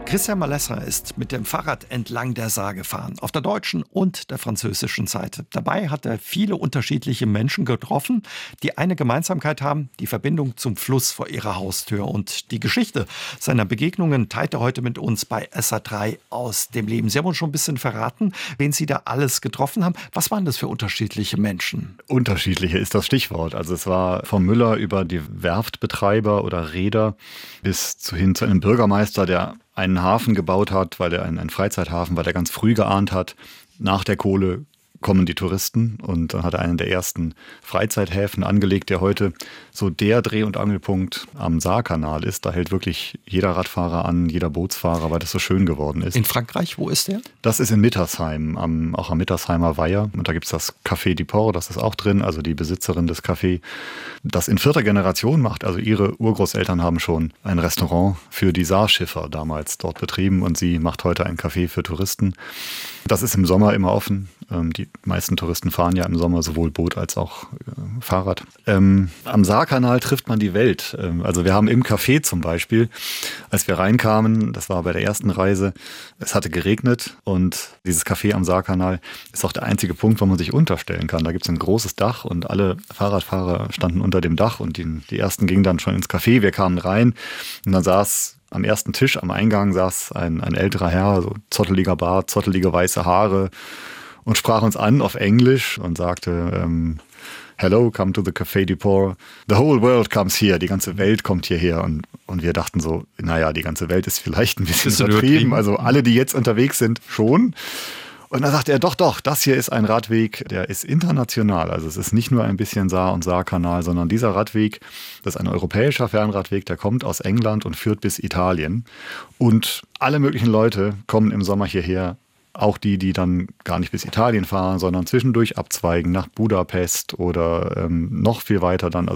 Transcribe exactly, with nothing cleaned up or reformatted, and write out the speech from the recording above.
Christian Malesser ist mit dem Fahrrad entlang der Saar gefahren, auf der deutschen und der französischen Seite. Dabei hat er viele unterschiedliche Menschen getroffen, die eine Gemeinsamkeit haben, die Verbindung zum Fluss vor ihrer Haustür. Und die Geschichte seiner Begegnungen teilt er heute mit uns bei S A drei aus dem Leben. Sie haben uns schon ein bisschen verraten, wen Sie da alles getroffen haben. Was waren das für unterschiedliche Menschen? Unterschiedliche ist das Stichwort. Also es war vom Müller über die Werftbetreiber oder Reeder bis zu hin zu einem Bürgermeister, der einen Hafen gebaut hat, weil er einen, einen Freizeithafen, weil er ganz früh geahnt hat, nach der Kohle kommen die Touristen, und dann hat er einen der ersten Freizeithäfen angelegt, der heute so der Dreh- und Angelpunkt am Saarkanal ist. Da hält wirklich jeder Radfahrer an, jeder Bootsfahrer, weil das so schön geworden ist. In Frankreich, wo ist der? Das ist in Mittersheim, am, auch am Mittersheimer Weiher. Und da gibt es das Café du Port, das ist auch drin, also die Besitzerin des Cafés, das in vierter Generation macht. Also ihre Urgroßeltern haben schon ein Restaurant für die Saarschiffer damals dort betrieben, und sie macht heute ein Café für Touristen. Das ist im Sommer immer offen. Die meisten Touristen fahren ja im Sommer sowohl Boot als auch äh, Fahrrad. Ähm, am Saarkanal trifft man die Welt. Ähm, also wir haben im Café zum Beispiel, als wir reinkamen, das war bei der ersten Reise, es hatte geregnet, und dieses Café am Saarkanal ist auch der einzige Punkt, wo man sich unterstellen kann. Da gibt es ein großes Dach, und alle Fahrradfahrer standen unter dem Dach, und die, die ersten gingen dann schon ins Café. Wir kamen rein, und dann saß am ersten Tisch am Eingang saß ein, ein älterer Herr, so zotteliger Bart, zottelige weiße Haare, und sprach uns an auf Englisch und sagte, ähm, hello, come to the Café du Port. The whole world comes here. Die ganze Welt kommt hierher. Und, und wir dachten so, naja, die ganze Welt ist vielleicht ein bisschen übertrieben. Also alle, die jetzt unterwegs sind, schon. Und dann sagte er, doch, doch, das hier ist ein Radweg, der ist international. Also es ist nicht nur ein bisschen Saar- und Saarkanal, sondern dieser Radweg, das ist ein europäischer Fernradweg, der kommt aus England und führt bis Italien. Und alle möglichen Leute kommen im Sommer hierher. Auch die, die dann gar nicht bis Italien fahren, sondern zwischendurch abzweigen nach Budapest oder ähm, noch viel weiter dann. Also